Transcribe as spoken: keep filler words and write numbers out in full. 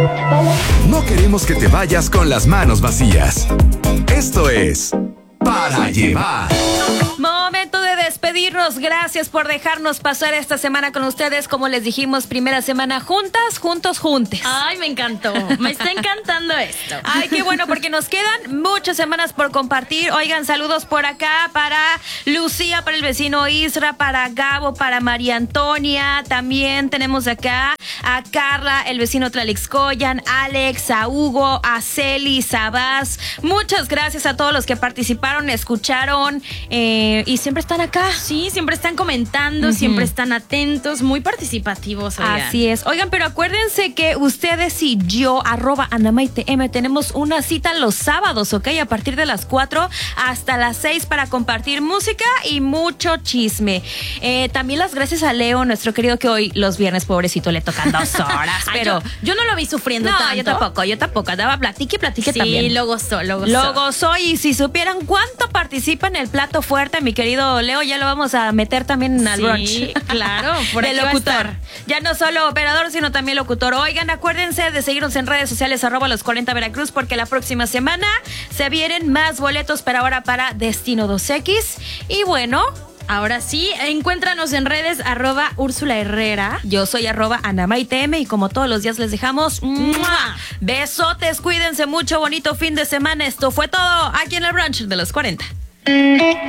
No queremos que te vayas con las manos vacías. Esto es Para Llevar. Momento de despedirnos. Gracias por dejarnos pasar esta semana con ustedes. Como les dijimos, primera semana juntas, juntos, juntes. Ay, me encantó. Me está encantando esto. Ay, qué bueno, porque nos quedan muchas semanas por compartir. Oigan, saludos por acá para Lucía, para el vecino Isra, para Gabo, para María Antonia. También tenemos acá a Carla, el vecino Tlalixcoyan, Alex, a Hugo, a Celi, Sabás. Muchas gracias a todos los que participaron, escucharon eh, y siempre están acá. Sí, siempre están comentando, uh-huh. siempre están atentos, muy participativos. Oigan. Así es. Oigan, pero acuérdense que ustedes y yo, arroba AnamaiteM, tenemos una cita los sábados, ¿ok? A partir de las cuatro hasta las seis para compartir música y mucho chisme. Eh, también las gracias a Leo, nuestro querido, que hoy los viernes, pobrecito, le tocan dos horas. Ay, pero yo, yo no lo vi sufriendo no, tanto. yo tampoco, yo tampoco. Daba platique y platique sí, también. Sí, lo gozó, lo gozó. Lo gozó, y si supieran cuánto participa en el plato fuerte, mi querido Leo, ya lo vamos a meter también al sí, brunch. Claro, por de locutor. Ya no solo operador, sino también locutor. Oigan, acuérdense de seguirnos en redes sociales, arroba los cuarenta Veracruz, porque la próxima semana se vienen más boletos, pero ahora para Destino dos equis. Y bueno, ahora sí, encuéntranos en redes, arroba Úrsula Herrera. Yo soy arroba AnamaiteM, y como todos los días les dejamos ¡mua! Besotes, cuídense mucho, bonito fin de semana. Esto fue todo aquí en el brunch de los cuarenta.